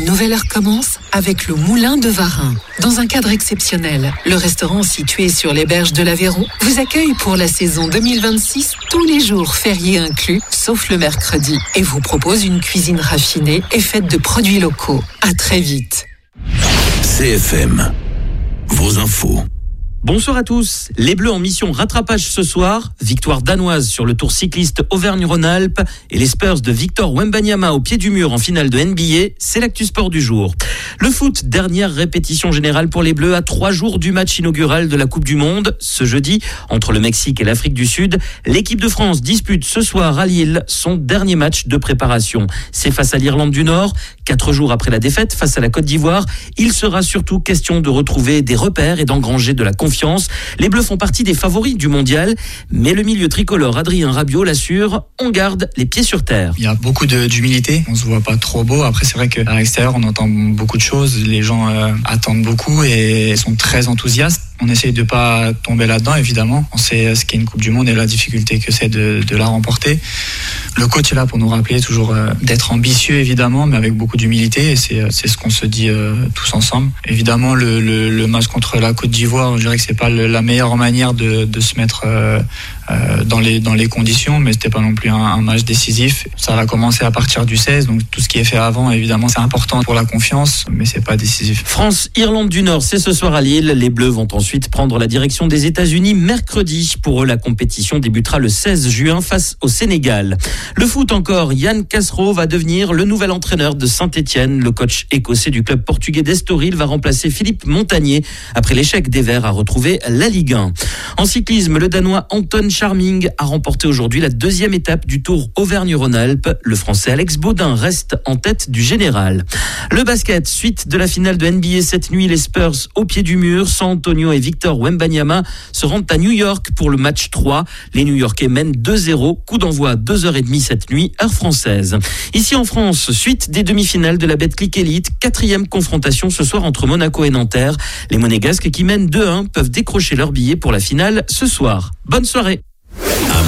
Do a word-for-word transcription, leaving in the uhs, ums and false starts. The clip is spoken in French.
nouvelle heure commence avec le Moulin de Varin. Dans un cadre exceptionnel, le restaurant situé sur les berges de l'Aveyron vous accueille pour la saison deux mille vingt-six, tous les jours fériés inclus, sauf le mercredi, et vous propose une cuisine raffinée et faite de produits locaux. À très vite. C F M, vos infos. Bonsoir à tous. Les Bleus en mission rattrapage ce soir. Victoire danoise sur le Tour cycliste Auvergne-Rhône-Alpes et les Spurs de Victor Wembanyama au pied du mur en finale de N B A. C'est l'actu sport du jour. Le foot, dernière répétition générale pour les Bleus à trois jours du match inaugural de la Coupe du Monde. Ce jeudi, entre le Mexique et l'Afrique du Sud, l'équipe de France dispute ce soir à Lille son dernier match de préparation. C'est face à l'Irlande du Nord. Quatre jours après la défaite face à la Côte d'Ivoire, il sera surtout question de retrouver des repères et d'engranger de la confiance. Les Bleus font partie des favoris du mondial, mais le milieu tricolore Adrien Rabiot l'assure, on garde les pieds sur terre. Il y a beaucoup de, d'humilité, on se voit pas trop beau. Après c'est vrai qu'à l'extérieur on entend beaucoup de choses, les gens euh, attendent beaucoup et sont très enthousiastes. On essaye de pas tomber là-dedans, évidemment. On sait ce qu'est une Coupe du Monde et la difficulté que c'est de, de la remporter. Le coach est là pour nous rappeler toujours euh, d'être ambitieux, évidemment, mais avec beaucoup d'humilité. Et c'est, c'est ce qu'on se dit euh, tous ensemble. Évidemment, le, le, le match contre la Côte d'Ivoire, je dirais que c'est pas le, la meilleure manière de, de se mettre euh, euh, dans les dans les conditions, mais c'était pas non plus un, un match décisif. Ça va commencer à partir du seize, donc tout ce qui est fait avant, évidemment, c'est important pour la confiance, mais c'est pas décisif. France, Irlande du Nord, c'est ce soir à Lille. Les Bleus vont ensuite Ensuite prendre la direction des États-Unis mercredi. Pour eux, la compétition débutera le seize juin face au Sénégal. Le foot encore, Yann Cassereau va devenir le nouvel entraîneur de Saint-Étienne. Le coach écossais du club portugais d'Estoril va remplacer Philippe Montagnier après l'échec des Verts à retrouver la Ligue un. En cyclisme, le Danois Anton Charming a remporté aujourd'hui la deuxième étape du Tour Auvergne-Rhône-Alpes. Le Français Alex Baudin reste en tête du général. Le basket, suite de la finale de N B A cette nuit, les Spurs au pied du mur, San Antonio et Victor Wembanyama se rendent à New York pour le match trois. Les New-Yorkais mènent deux zéro. Coup d'envoi à deux heures trente cette nuit, heure française. Ici en France, suite des demi-finales de la Betclic Elite, quatrième confrontation ce soir entre Monaco et Nanterre. Les Monégasques qui mènent deux un peuvent décrocher leur billet pour la finale ce soir. Bonne soirée.